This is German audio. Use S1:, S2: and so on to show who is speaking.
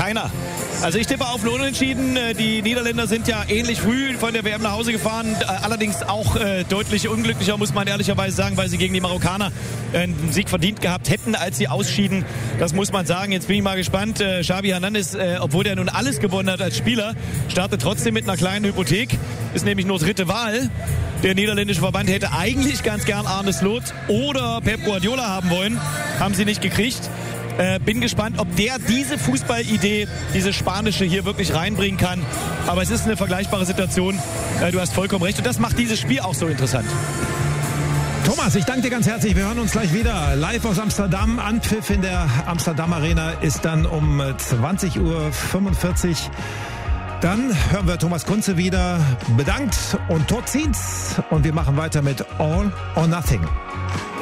S1: Keiner. Also ich tippe auf einen Unentschieden. Die Niederländer sind ja ähnlich früh von der WM nach Hause gefahren. Allerdings auch deutlich unglücklicher, muss man ehrlicherweise sagen, weil sie gegen die Marokkaner einen Sieg verdient gehabt hätten, als sie ausschieden. Das muss man sagen. Jetzt bin ich mal gespannt. Xavi Hernandez, obwohl der nun alles gewonnen hat als Spieler, startet trotzdem mit einer kleinen Hypothek. Ist nämlich nur dritte Wahl. Der niederländische Verband hätte eigentlich ganz gern Arne Slot oder Pep Guardiola haben wollen. Haben sie nicht gekriegt. Bin gespannt, ob der diese Fußballidee, diese spanische hier wirklich reinbringen kann. Aber es ist eine vergleichbare Situation. Du hast vollkommen recht. Und das macht dieses Spiel auch so interessant.
S2: Thomas, ich danke dir ganz herzlich. Wir hören uns gleich wieder live aus Amsterdam. Anpfiff in der Amsterdam Arena ist dann um 20:45 Uhr. Dann hören wir Thomas Kunze wieder. Bedankt und tot zieht's. Und wir machen weiter mit All or Nothing.